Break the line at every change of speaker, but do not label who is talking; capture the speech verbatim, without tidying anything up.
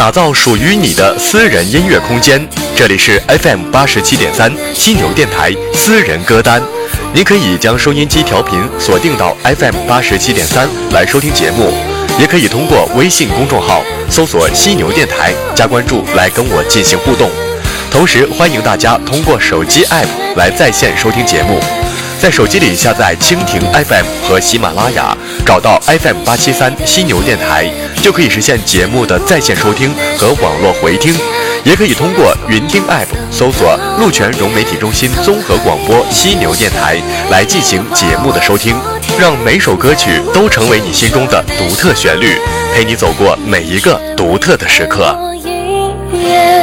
打造属于你的私人音乐空间。这里是 F M 八十七点三犀牛电台私人歌单，您可以将收音机调频锁定到 F M 八十七点三来收听节目，也可以通过微信公众号搜索犀牛电台加关注来跟我进行互动。同时欢迎大家通过手机 App 来在线收听节目，在手机里下载蜻蜓 F M 和喜马拉雅，找到 F M 八七三犀牛电台，就可以实现节目的在线收听和网络回听。也可以通过云听 App 搜索鹿泉融媒体中心综合广播犀牛电台来进行节目的收听，让每首歌曲都成为你心中的独特旋律，陪你走过每一个独特的时刻。